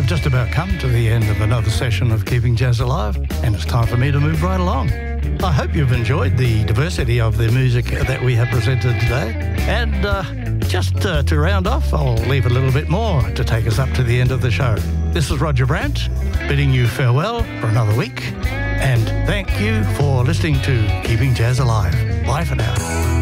just about come to the end of another session of Keeping Jazz Alive, and it's time for me to move right along. I hope you've enjoyed the diversity of the music that we have presented today. And just to round off, I'll leave a little bit more to take us up to the end of the show. This is Roger Brandt, bidding you farewell for another week. And thank you for listening to Keeping Jazz Alive. Bye for now.